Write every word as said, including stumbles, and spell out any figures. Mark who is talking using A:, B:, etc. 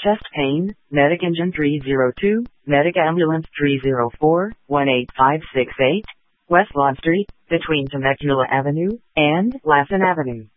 A: Chest pain, Medic Engine three zero two, Medic Ambulance three zero four, one eight five six eight, West Lawn Street, between Temecula Avenue and Lassen Avenue.